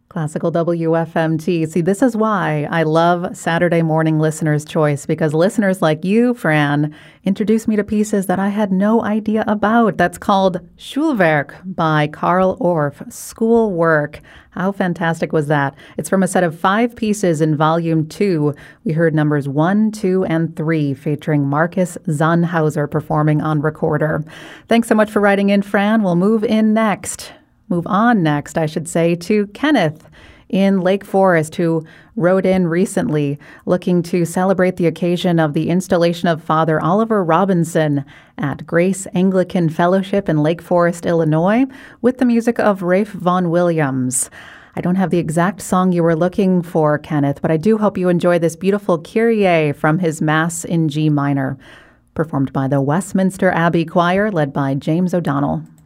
Classical WFMT. See, this is why I love Saturday morning Listener's Choice, because listeners like you, Fran, introduced me to pieces that I had no idea about. That's called Schulwerk by Carl Orff, Schoolwork. How fantastic was that? It's from a set of 5 pieces in Volume 2. We heard numbers 1, 2, and 3, featuring Marcus Zannhauser performing on recorder. Thanks so much for writing in, Fran. We'll move on next, I should say, to Kenneth in Lake Forest, who wrote in recently looking to celebrate the occasion of the installation of Father Oliver Robinson at Grace Anglican Fellowship in Lake Forest, Illinois, with the music of Ralph Vaughan Williams. I don't have the exact song you were looking for, Kenneth, but I do hope you enjoy this beautiful Kyrie from his Mass in G minor, performed by the Westminster Abbey Choir, led by James O'Donnell.